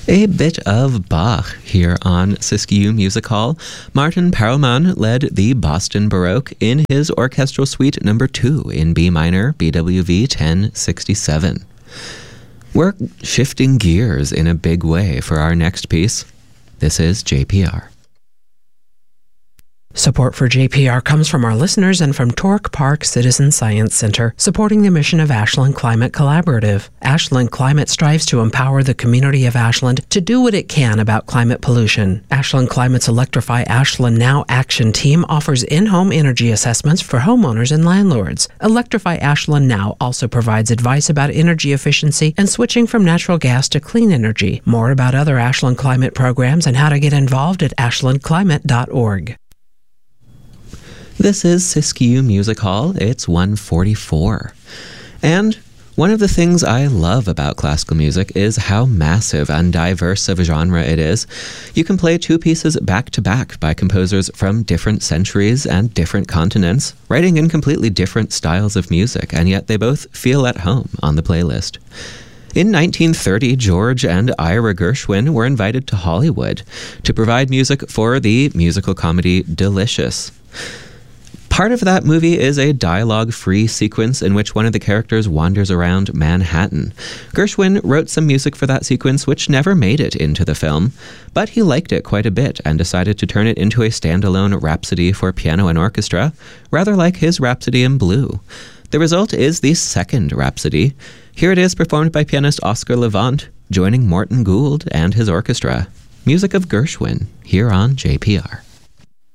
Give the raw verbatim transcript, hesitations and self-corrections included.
A bit of Bach here on Siskiyou Music Hall. Martin Perelman led the Boston Baroque in his orchestral suite number two in B minor, B W V ten sixty-seven. We're shifting gears in a big way for our next piece. This is J P R. Support for J P R comes from our listeners and from Torque Park Citizen Science Center, supporting the mission of Ashland Climate Collaborative. Ashland Climate strives to empower the community of Ashland to do what it can about climate pollution. Ashland Climate's Electrify Ashland Now action team offers in-home energy assessments for homeowners and landlords. Electrify Ashland Now also provides advice about energy efficiency and switching from natural gas to clean energy. More about other Ashland Climate programs and how to get involved at ashland climate dot org. This is Siskiyou Music Hall. It's one forty-four. And one of the things I love about classical music is how massive and diverse of a genre it is. You can play two pieces back to back by composers from different centuries and different continents, writing in completely different styles of music, and yet they both feel at home on the playlist. In nineteen thirty, George and Ira Gershwin were invited to Hollywood to provide music for the musical comedy Delicious. Part of that movie is a dialogue-free sequence in which one of the characters wanders around Manhattan. Gershwin wrote some music for that sequence which never made it into the film, but he liked it quite a bit and decided to turn it into a standalone rhapsody for piano and orchestra, rather like his Rhapsody in Blue. The result is the second Rhapsody. Here it is performed by pianist Oscar Levant, joining Morton Gould and his orchestra. Music of Gershwin, here on J P R.